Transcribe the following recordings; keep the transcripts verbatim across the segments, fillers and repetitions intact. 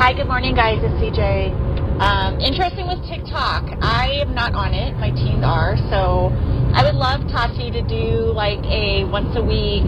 Hi, good morning, guys. It's C J. Um, interesting with TikTok. I am not on it. My teens are. So I would love Tati to do like a once a week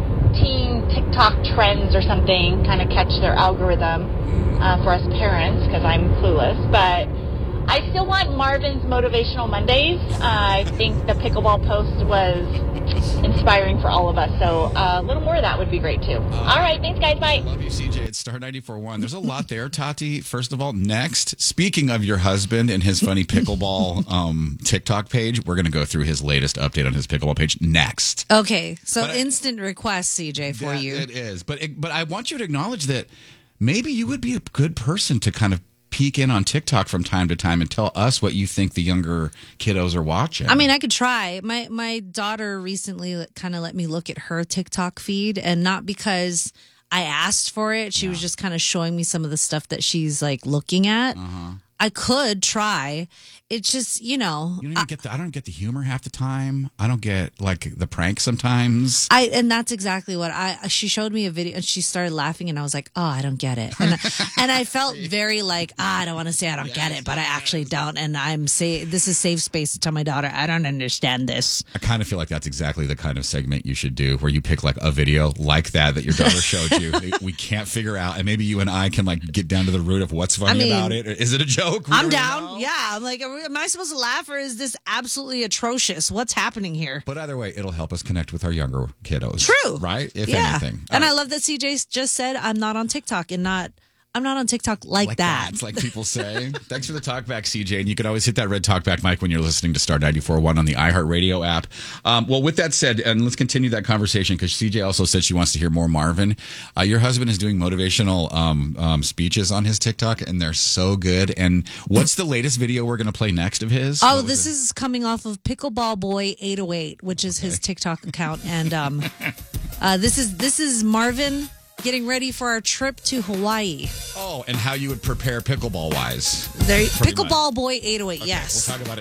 teen TikTok trends or something, kind of catch their algorithm uh, for us parents because I'm clueless. But I still want Marvin's Motivational Mondays. Uh, I think the pickleball post was inspiring for all of us. So uh, a little more of that would be great too. Uh, all right. Thanks, guys. Bye. I love you, C J. It's Star ninety-four point one. There's a lot there, Tati. First of all, next, speaking of your husband and his funny pickleball um, TikTok page, we're going to go through his latest update on his pickleball page next. Okay. So But I- instant request, C J, for Yeah, you. It is. But, it, but I want you to acknowledge that maybe you would be a good person to kind of peek in on TikTok from time to time and tell us what you think the younger kiddos are watching. I mean, I could try. My my daughter recently kind of let me look at her TikTok feed, and not because I asked for it. She was just kind of showing me some of the stuff that she's like looking at. Uh-huh. I could try. It's just, you know, You don't even get the, I don't get the humor half the time. I don't get like the prank sometimes. I and that's exactly what I. She showed me a video and she started laughing and I was like, oh, I don't get it, and and I felt very like, ah, I don't want to say I don't get it, but I actually don't, and I'm say this is safe space to tell my daughter I don't understand this. I kind of feel like that's exactly the kind of segment you should do, where you pick like a video like that that your daughter showed you. that we can't figure out, and maybe you and I can like get down to the root of what's funny I mean, about it. Is it a joke? We I'm don't down. know. Yeah, I'm like, are we- am I supposed to laugh or is this absolutely atrocious? What's happening here? But either way, it'll help us connect with our younger kiddos. True. Right? If yeah. anything. And All I right. love that C J just said I'm not on TikTok and not I'm not on TikTok like, like that. It's like people say. Thanks for the talk back, C J. And you can always hit that red talk back mic when you're listening to Star ninety-four point one on the iHeartRadio app. Um, well, with that said, and let's continue that conversation because C J also said she wants to hear more Marvin. Uh, your husband is doing motivational um, um, speeches on his TikTok, and they're so good. And what's the latest video we're going to play next of his? Oh, What was this it? is coming off of Pickleball Boy eight oh eight, which is his TikTok account, and um, uh, this is this is Marvin getting ready for our trip to Hawaii. Oh, and how you would prepare pickleball wise. There, Pretty Pickleball Boy eight oh eight. Okay, yes. We'll talk about it